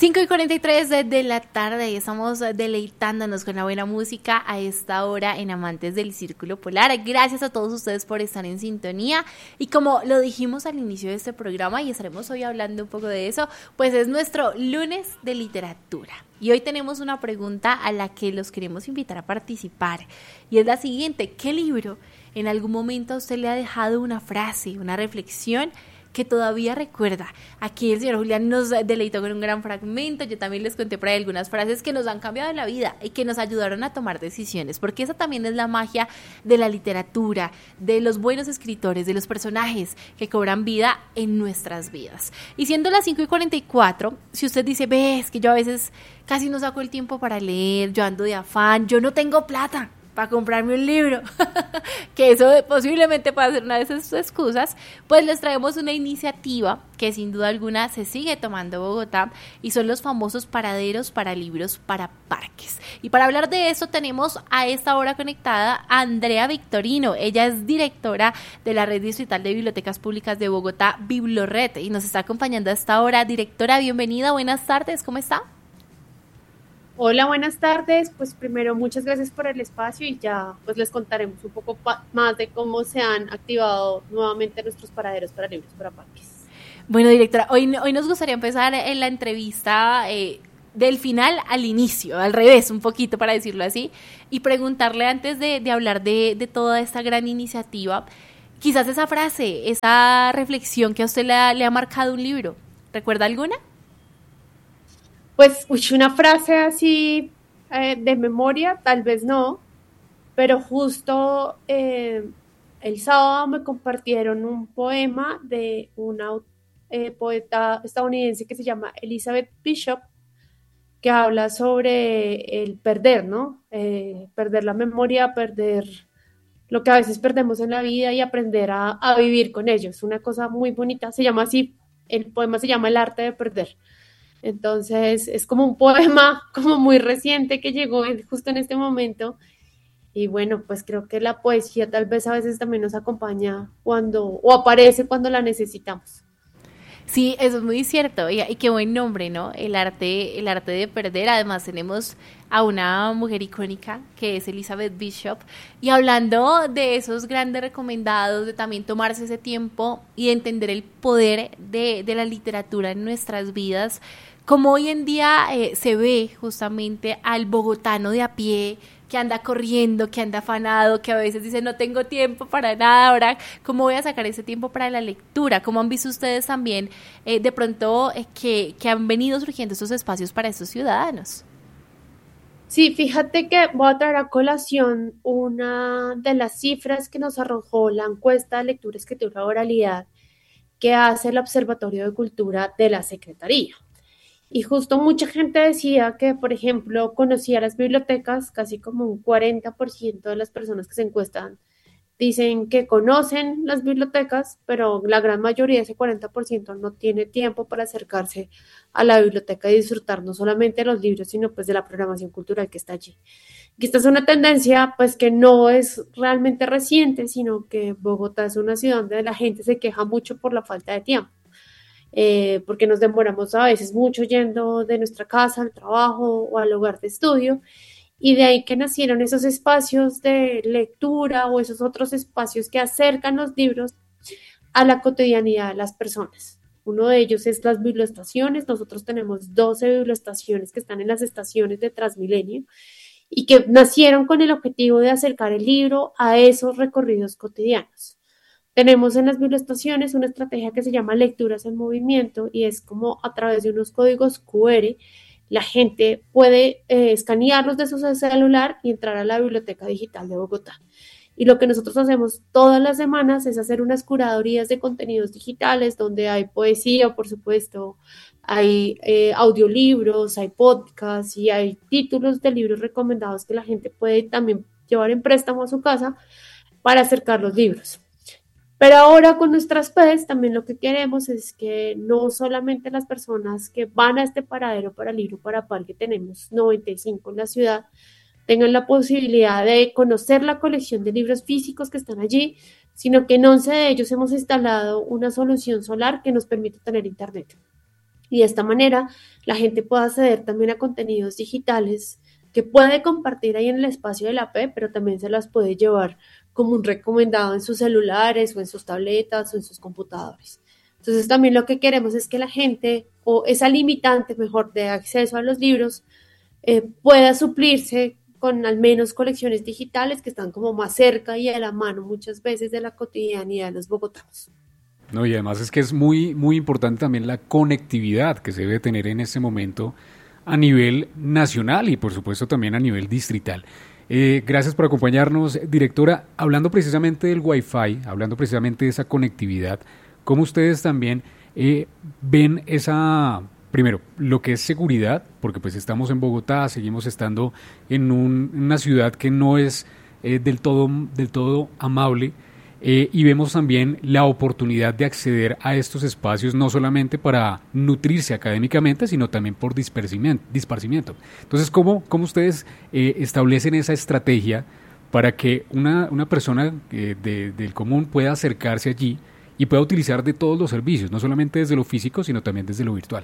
5:43 de la tarde y estamos deleitándonos con la buena música a esta hora en Amantes del Círculo Polar. Gracias a todos ustedes por estar en sintonía y como lo dijimos al inicio de este programa y estaremos hoy hablando un poco de eso, pues es nuestro lunes de literatura. Y hoy tenemos una pregunta a la que los queremos invitar a participar y es la siguiente: ¿qué libro en algún momento a usted le ha dejado una frase, una reflexión que todavía recuerda? Aquí el señor Julián nos deleitó con un gran fragmento. Yo también les conté por ahí algunas frases que nos han cambiado la vida y que nos ayudaron a tomar decisiones, porque esa también es la magia de la literatura, de los buenos escritores, de los personajes que cobran vida en nuestras vidas. Y siendo las 5:44, si usted dice, ves que yo a veces casi no saco el tiempo para leer, yo ando de afán, yo no tengo plata para comprarme un libro, que eso posiblemente pueda ser una de esas excusas, pues les traemos una iniciativa que sin duda alguna se sigue tomando en Bogotá y son los famosos paraderos para libros para parques. Y para hablar de eso tenemos a esta hora conectada a Andrea Victorino. Ella es directora de la Red Distrital de Bibliotecas Públicas de Bogotá, Biblored, y nos está acompañando a esta hora. Directora, bienvenida, buenas tardes, ¿cómo está? Hola, buenas tardes. Pues primero, muchas gracias por el espacio y ya pues les contaremos un poco más de cómo se han activado nuevamente nuestros paraderos para libros para parques. Bueno, directora, hoy nos gustaría empezar en la entrevista del final al inicio, al revés, un poquito para decirlo así, y preguntarle antes de hablar de toda esta gran iniciativa, quizás esa frase, esa reflexión que a usted le ha marcado un libro. ¿Recuerda alguna? Pues una frase así de memoria, tal vez no, pero justo el sábado me compartieron un poema de una poeta estadounidense que se llama Elizabeth Bishop, que habla sobre el perder, ¿no? Perder la memoria, perder lo que a veces perdemos en la vida y aprender a vivir con ello. Es una cosa muy bonita, se llama así, el poema se llama El arte de perder. Entonces es como un poema como muy reciente que llegó justo en este momento y bueno, pues creo que la poesía tal vez a veces también nos acompaña cuando o aparece cuando la necesitamos. Sí, eso es muy cierto y qué buen nombre, ¿no? El arte de perder. Además tenemos a una mujer icónica que es Elizabeth Bishop y hablando de esos grandes recomendados, de también tomarse ese tiempo y de entender el poder de la literatura en nuestras vidas, como hoy en día se ve justamente al bogotano de a pie que anda corriendo, que anda afanado, que a veces dice no tengo tiempo para nada, ahora cómo voy a sacar ese tiempo para la lectura. ¿Cómo han visto ustedes también de pronto que han venido surgiendo estos espacios para estos ciudadanos? Sí, fíjate que voy a traer a colación una de las cifras que nos arrojó la encuesta de lectura, escritura, oralidad que hace el Observatorio de Cultura de la Secretaría. Y justo mucha gente decía que, por ejemplo, conocía las bibliotecas, casi como un 40% de las personas que se encuestan dicen que conocen las bibliotecas, pero la gran mayoría, ese 40%, no tiene tiempo para acercarse a la biblioteca y disfrutar no solamente de los libros, sino pues de la programación cultural que está allí. Y esta es una tendencia pues que no es realmente reciente, sino que Bogotá es una ciudad donde la gente se queja mucho por la falta de tiempo. Porque nos demoramos a veces mucho yendo de nuestra casa al trabajo o al lugar de estudio, y de ahí que nacieron esos espacios de lectura o esos otros espacios que acercan los libros a la cotidianidad de las personas. Uno de ellos es las biblioestaciones. Nosotros tenemos 12 biblioestaciones que están en las estaciones de Transmilenio y que nacieron con el objetivo de acercar el libro a esos recorridos cotidianos. Tenemos en las biblioestaciones una estrategia que se llama lecturas en movimiento y es como a través de unos códigos QR la gente puede escanearlos de su celular y entrar a la Biblioteca Digital de Bogotá. Y lo que nosotros hacemos todas las semanas es hacer unas curadurías de contenidos digitales donde hay poesía, por supuesto, hay audiolibros, hay podcasts y hay títulos de libros recomendados que la gente puede también llevar en préstamo a su casa para acercar los libros. Pero ahora con nuestras PES también lo que queremos es que no solamente las personas que van a este paradero para libro para par, que tenemos 95 en la ciudad, tengan la posibilidad de conocer la colección de libros físicos que están allí, sino que en 11 de ellos hemos instalado una solución solar que nos permite tener internet. Y de esta manera la gente puede acceder también a contenidos digitales que puede compartir ahí en el espacio de la AP, pero también se las puede llevar como un recomendado en sus celulares o en sus tabletas o en sus computadores. Entonces también lo que queremos es que la gente, o esa limitante mejor de acceso a los libros, pueda suplirse con al menos colecciones digitales que están como más cerca y a la mano muchas veces de la cotidianidad de los bogotanos. No, y además es que es muy importante también la conectividad que se debe tener en este momento a nivel nacional y por supuesto también a nivel distrital. Gracias por acompañarnos, directora. Hablando precisamente del Wi-Fi, hablando precisamente de esa conectividad, ¿cómo ustedes también ven esa, primero, lo que es seguridad? Porque pues estamos en Bogotá, seguimos estando en una ciudad que no es del todo amable. Y vemos también la oportunidad de acceder a estos espacios no solamente para nutrirse académicamente, sino también por disparcimiento. Entonces, ¿cómo ustedes establecen esa estrategia para que una persona del común pueda acercarse allí y pueda utilizar de todos los servicios, no solamente desde lo físico, sino también desde lo virtual?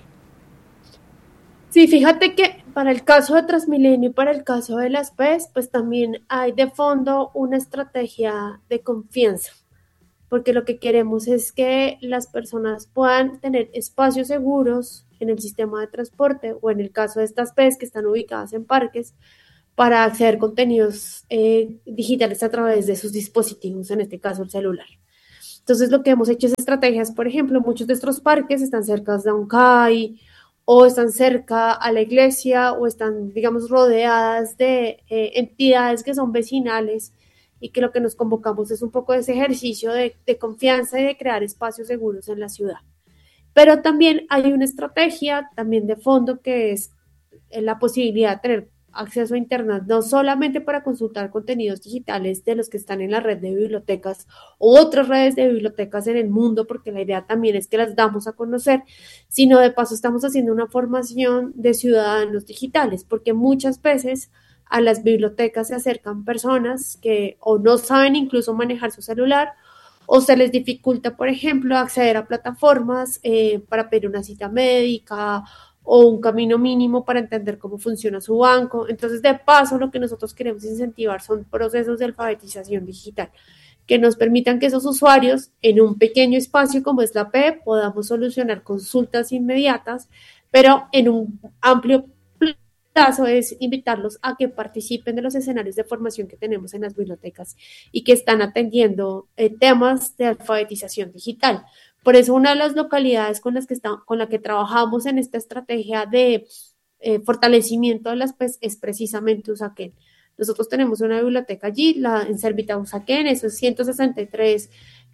Sí, fíjate que para el caso de Transmilenio y para el caso de las PES, pues también hay de fondo una estrategia de confianza, porque lo que queremos es que las personas puedan tener espacios seguros en el sistema de transporte o en el caso de estas PES que están ubicadas en parques para acceder a contenidos digitales a través de sus dispositivos, en este caso el celular. Entonces lo que hemos hecho es estrategias, por ejemplo, muchos de estos parques están cerca de un CAI o están cerca a la iglesia o están, digamos, rodeadas de entidades que son vecinales y que lo que nos convocamos es un poco de ese ejercicio de confianza y de crear espacios seguros en la ciudad. Pero también hay una estrategia también de fondo que es la posibilidad de tener acceso a Internet, no solamente para consultar contenidos digitales de los que están en la red de bibliotecas o otras redes de bibliotecas en el mundo, porque la idea también es que las damos a conocer, sino de paso estamos haciendo una formación de ciudadanos digitales, porque muchas veces a las bibliotecas se acercan personas que o no saben incluso manejar su celular o se les dificulta, por ejemplo, acceder a plataformas para pedir una cita médica o un camino mínimo para entender cómo funciona su banco. Entonces, de paso, lo que nosotros queremos incentivar son procesos de alfabetización digital que nos permitan que esos usuarios en un pequeño espacio como es la PEP podamos solucionar consultas inmediatas, pero en un amplio plazo es invitarlos a que participen de los escenarios de formación que tenemos en las bibliotecas y que están atendiendo temas de alfabetización digital. Por eso una de las localidades con la que trabajamos en esta estrategia de fortalecimiento de las PES es precisamente Usaquén. Nosotros tenemos una biblioteca allí, en Servita Usaquén, eso es 163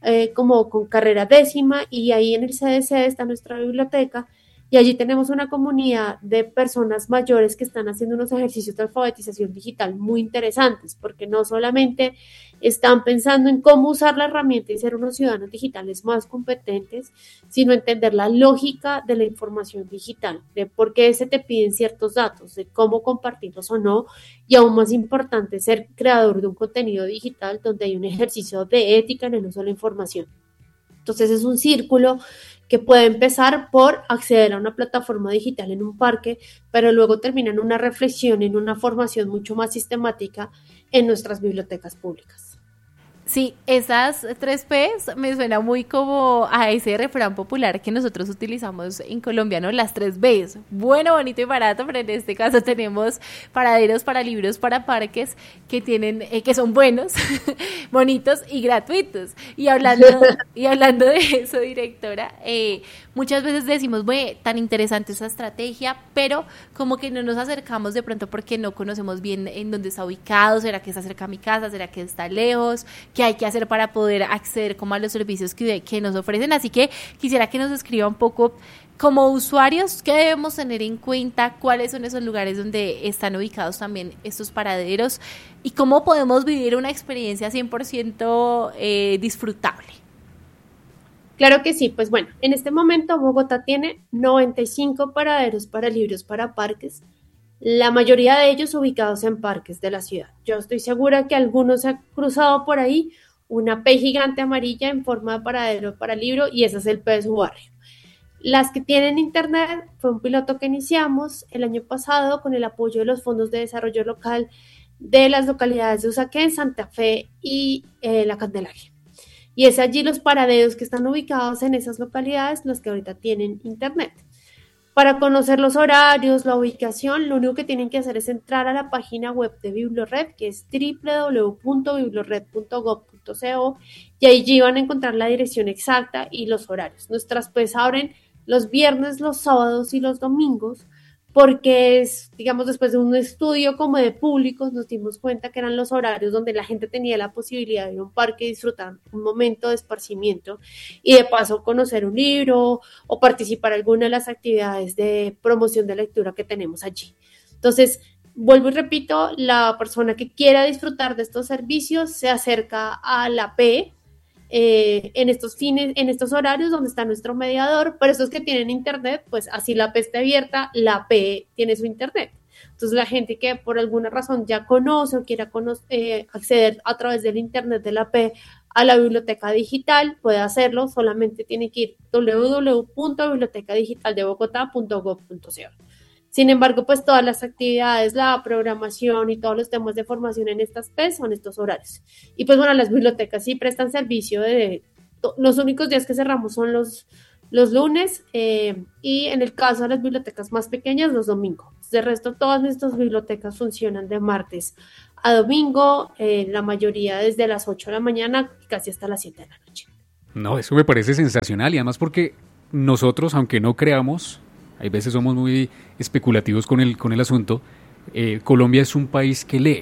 como con carrera décima, y ahí en el CDC está nuestra biblioteca, y allí tenemos una comunidad de personas mayores que están haciendo unos ejercicios de alfabetización digital muy interesantes, porque no solamente están pensando en cómo usar la herramienta y ser unos ciudadanos digitales más competentes, sino entender la lógica de la información digital, de por qué se te piden ciertos datos, de cómo compartirlos o no, y aún más importante, ser creador de un contenido digital donde hay un ejercicio de ética en el uso de la información. Entonces es un círculo que puede empezar por acceder a una plataforma digital en un parque, pero luego termina en una reflexión, en una formación mucho más sistemática en nuestras bibliotecas públicas. Sí, esas 3 P's me suena muy como a ese refrán popular que nosotros utilizamos en colombiano, las 3 B's. Bueno, bonito y barato, pero en este caso tenemos paraderos para libros, para parques que tienen, que son buenos, bonitos y gratuitos. Y hablando de eso, directora, muchas veces decimos, bueno, tan interesante esa estrategia, pero como que no nos acercamos de pronto porque no conocemos bien en dónde está ubicado, será que está cerca a mi casa, será que está lejos, qué hay que hacer para poder acceder como a los servicios que nos ofrecen. Así que quisiera que nos escriba un poco como usuarios qué debemos tener en cuenta, cuáles son esos lugares donde están ubicados también estos paraderos y cómo podemos vivir una experiencia 100% disfrutable. Claro que sí, pues bueno, en este momento Bogotá tiene 95 paraderos para libros para parques, la mayoría de ellos ubicados en parques de la ciudad. Yo estoy segura que algunos se han cruzado por ahí una P gigante amarilla en forma de paradero para libro y ese es el P de su barrio. Las que tienen internet fue un piloto que iniciamos el año pasado con el apoyo de los fondos de desarrollo local de las localidades de Usaquén, Santa Fe y La Candelaria. Y es allí los paraderos que están ubicados en esas localidades los que ahorita tienen internet. Para conocer los horarios, la ubicación, lo único que tienen que hacer es entrar a la página web de Biblored, que es www.biblored.gov.co, y allí van a encontrar la dirección exacta y los horarios. Nuestras PES abren los viernes, los sábados y los domingos, porque es, digamos, después de un estudio como de públicos, nos dimos cuenta que eran los horarios donde la gente tenía la posibilidad de ir a un parque y disfrutar un momento de esparcimiento y de paso conocer un libro o participar en alguna de las actividades de promoción de lectura que tenemos allí. Entonces, vuelvo y repito, la persona que quiera disfrutar de estos servicios se acerca a la P en estos horarios donde está nuestro mediador, pero esos que tienen internet, pues así la P esté abierta, la P tiene su internet. Entonces la gente que por alguna razón ya conoce o quiera acceder a través del internet de la P a la biblioteca digital, puede hacerlo, solamente tiene que ir www.bibliotecadigitaldebogotá.gov.co. Sin embargo, pues todas las actividades, la programación y todos los temas de formación en estas PES son estos horarios. Y pues bueno, las bibliotecas sí prestan servicio los únicos días que cerramos son los lunes y en el caso de las bibliotecas más pequeñas, los domingos. De resto, todas nuestras bibliotecas funcionan de martes a domingo, la mayoría desde las 8 de la mañana casi hasta las 7 de la noche. No, eso me parece sensacional y además porque nosotros, aunque no creamos, hay veces somos muy especulativos con el asunto. Colombia es un país que lee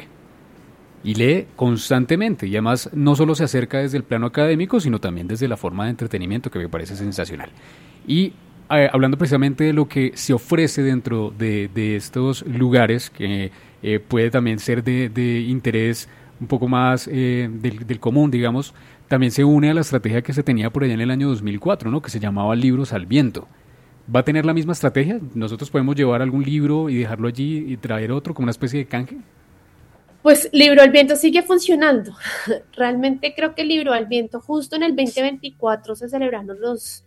y lee constantemente y además no solo se acerca desde el plano académico, sino también desde la forma de entretenimiento que me parece sensacional. Y hablando precisamente de lo que se ofrece dentro de estos lugares, que puede también ser de interés un poco más del común, digamos, también se une a la estrategia que se tenía por allá en el año 2004, ¿no? Que se llamaba Libros al Viento. ¿Va a tener la misma estrategia? ¿Nosotros podemos llevar algún libro y dejarlo allí y traer otro como una especie de canje? Pues Libro al Viento sigue funcionando. Realmente creo que Libro al Viento, justo en el 2024 se celebraron los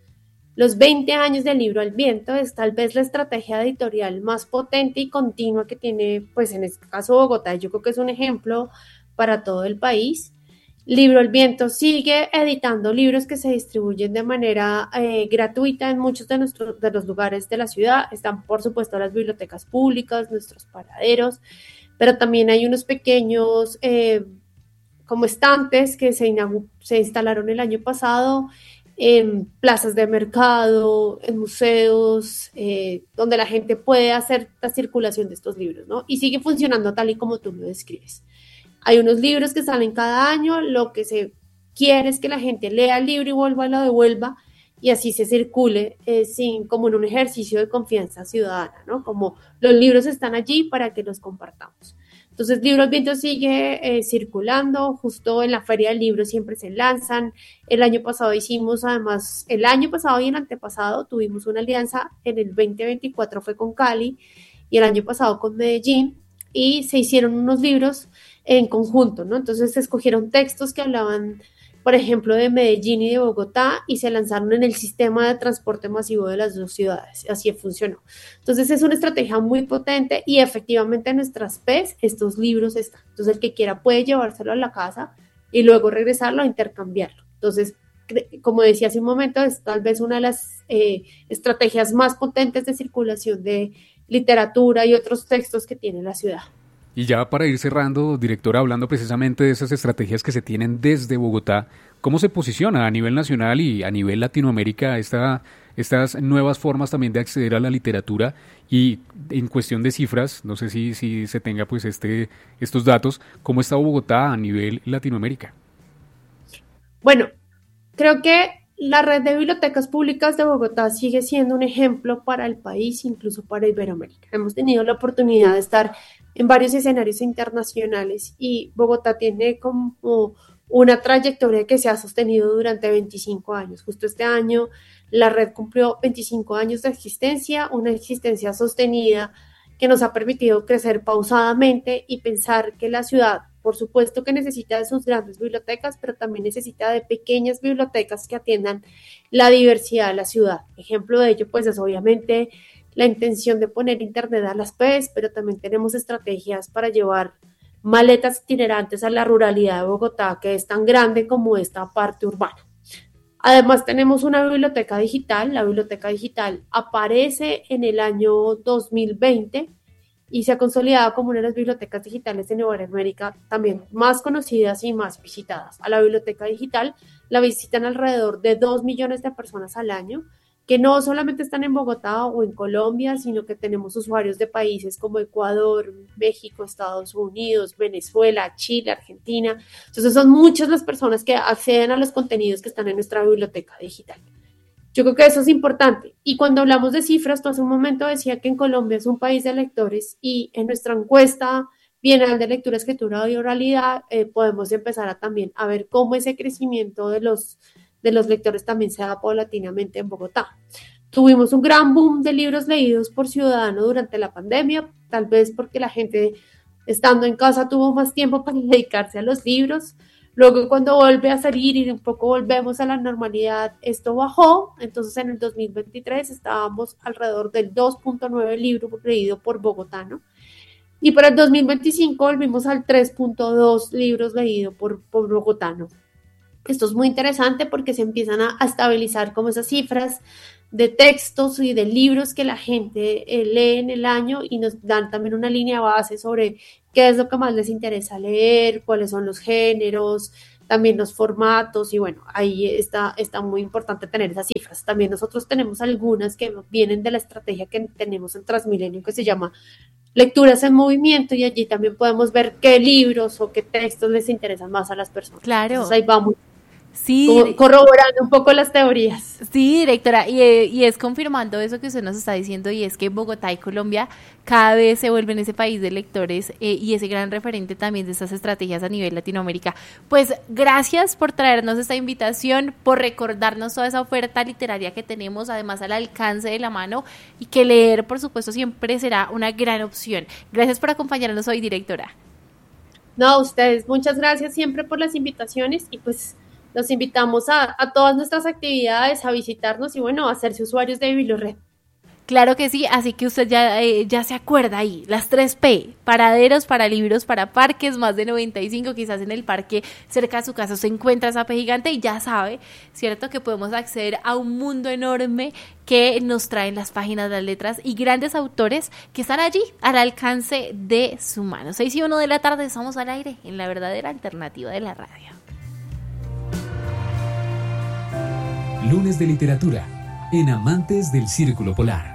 20 años del Libro al Viento. Es tal vez la estrategia editorial más potente y continua que tiene, pues en este caso Bogotá. Yo creo que es un ejemplo para todo el país. Libro al Viento sigue editando libros que se distribuyen de manera gratuita en muchos de los lugares de la ciudad. Están, por supuesto, las bibliotecas públicas, nuestros paraderos, pero también hay unos pequeños como estantes que se instalaron el año pasado en plazas de mercado, en museos, donde la gente puede hacer la circulación de estos libros, ¿no? Y sigue funcionando tal y como tú lo describes. Hay unos libros que salen cada año, lo que se quiere es que la gente lea el libro y lo devuelva y así se circule como en un ejercicio de confianza ciudadana, ¿no? Como los libros están allí para que los compartamos. Entonces, Libro al Viento sigue circulando, justo en la Feria del Libro siempre se lanzan. El año pasado el año pasado y el antepasado tuvimos una alianza, en el 2024 fue con Cali y el año pasado con Medellín y se hicieron unos libros en conjunto, ¿no? Entonces se escogieron textos que hablaban, por ejemplo, de Medellín y de Bogotá y se lanzaron en el sistema de transporte masivo de las dos ciudades. Así funcionó. Entonces es una estrategia muy potente y efectivamente en nuestras PES estos libros están. Entonces el que quiera puede llevárselo a la casa y luego regresarlo a intercambiarlo. Entonces, como decía hace un momento, es tal vez una de las estrategias más potentes de circulación de literatura y otros textos que tiene la ciudad. Y ya para ir cerrando, directora, hablando precisamente de esas estrategias que se tienen desde Bogotá, ¿cómo se posiciona a nivel nacional y a nivel Latinoamérica estas nuevas formas también de acceder a la literatura? Y en cuestión de cifras, no sé si se tenga pues estos datos, ¿cómo está Bogotá a nivel Latinoamérica? Bueno, creo que la red de bibliotecas públicas de Bogotá sigue siendo un ejemplo para el país, incluso para Iberoamérica. Hemos tenido la oportunidad de estar en varios escenarios internacionales y Bogotá tiene como una trayectoria que se ha sostenido durante 25 años. Justo este año la red cumplió 25 años de existencia, una existencia sostenida que nos ha permitido crecer pausadamente y pensar que la ciudad por supuesto que necesita de sus grandes bibliotecas, pero también necesita de pequeñas bibliotecas que atiendan la diversidad de la ciudad. Ejemplo de ello, pues, es obviamente la intención de poner internet a las PES, pero también tenemos estrategias para llevar maletas itinerantes a la ruralidad de Bogotá, que es tan grande como esta parte urbana. Además, tenemos una biblioteca digital. La biblioteca digital aparece en el año 2020 y se ha consolidado como una de las bibliotecas digitales en Iberoamérica también más conocidas y más visitadas. A la biblioteca digital la visitan alrededor de 2 millones de personas al año, que no solamente están en Bogotá o en Colombia, sino que tenemos usuarios de países como Ecuador, México, Estados Unidos, Venezuela, Chile, Argentina. Entonces son muchas las personas que acceden a los contenidos que están en nuestra biblioteca digital. Yo creo que eso es importante. Y cuando hablamos de cifras, tú hace un momento decía que en Colombia es un país de lectores y en nuestra encuesta bienal de lectura, escritura y oralidad podemos empezar también a ver cómo ese crecimiento de los lectores también se da paulatinamente en Bogotá. Tuvimos un gran boom de libros leídos por ciudadano durante la pandemia, tal vez porque la gente estando en casa tuvo más tiempo para dedicarse a los libros. Luego cuando vuelve a salir y un poco volvemos a la normalidad, esto bajó. Entonces en el 2023 estábamos alrededor del 2.9 libros leídos por bogotano. Y para el 2025 volvimos al 3.2 libros leídos por bogotano. Esto es muy interesante porque se empiezan a estabilizar como esas cifras de textos y de libros que la gente lee en el año y nos dan también una línea base sobre qué es lo que más les interesa leer, cuáles son los géneros, también los formatos y bueno, ahí está muy importante tener esas cifras. También nosotros tenemos algunas que vienen de la estrategia que tenemos en Transmilenio que se llama Lecturas en Movimiento y allí también podemos ver qué libros o qué textos les interesan más a las personas. Claro. Entonces ahí vamos. Sí, corroborando un poco las teorías. Sí, directora, y es confirmando eso que usted nos está diciendo, y es que Bogotá y Colombia cada vez se vuelven ese país de lectores y ese gran referente también de estas estrategias a nivel Latinoamérica. Pues gracias por traernos esta invitación, por recordarnos toda esa oferta literaria que tenemos, además al alcance de la mano, y que leer, por supuesto, siempre será una gran opción. Gracias por acompañarnos hoy, directora. No, a ustedes, muchas gracias siempre por las invitaciones y pues los invitamos a todas nuestras actividades, a visitarnos y bueno, a hacerse usuarios de Bibliored. Claro que sí, así que usted ya se acuerda ahí, las 3P, paraderos, para libros, para parques, más de 95, quizás en el parque cerca de su casa se encuentra esa P gigante y ya sabe, ¿cierto? Que podemos acceder a un mundo enorme que nos traen las páginas, las letras y grandes autores que están allí al alcance de su mano. 6:01 de la tarde, estamos al aire en la verdadera alternativa de la radio. Lunes de Literatura, en Amantes del Círculo Polar.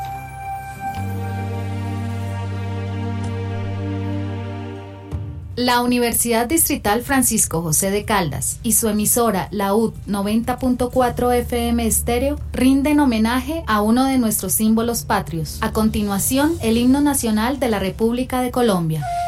La Universidad Distrital Francisco José de Caldas y su emisora, la UD 90.4 FM Estéreo, rinden homenaje a uno de nuestros símbolos patrios. A continuación, el himno nacional de la República de Colombia.